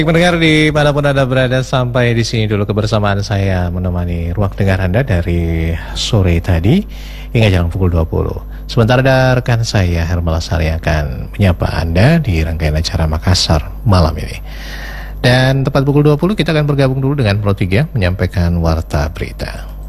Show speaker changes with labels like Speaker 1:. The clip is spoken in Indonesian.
Speaker 1: Mendengar di manapun Anda berada, sampai di sini dulu kebersamaan saya menemani ruang dengar Anda dari sore tadi hingga jam pukul 20. Sebentar ada rekan saya Hermal Asari akan menyapa Anda di rangkaian acara Makassar malam ini. Dan tepat pukul 20 kita akan bergabung dulu dengan Pro 3 menyampaikan warta berita.